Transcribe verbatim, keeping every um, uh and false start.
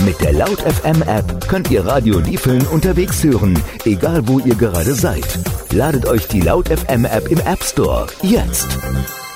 Mit der Laut F M App könnt ihr Radio Diefeln unterwegs hören, egal wo ihr gerade seid. Ladet euch die Laut F M App im App Store jetzt.